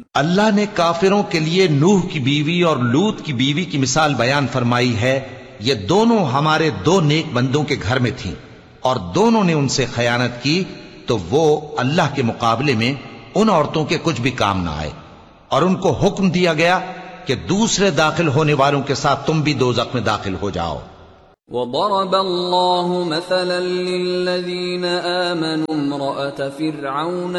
अल्लाह ने काफिरों के लिए नूह की बीवी और लूत की बीवी की मिसाल बयान फरमाई है। ये दोनों हमारे दो नेक बंदों के घर में थीं और दोनों ने उनसे खयानत की, तो वो अल्लाह के मुकाबले में उन औरतों के कुछ भी काम ना आए। और उनको हुक्म दिया गया कि दूसरे दाखिल होने वालों के साथ तुम भी दोज़ख में दाखिल हो जाओ। وضرب الله مثلا للذين آمنوا امرأة فرعون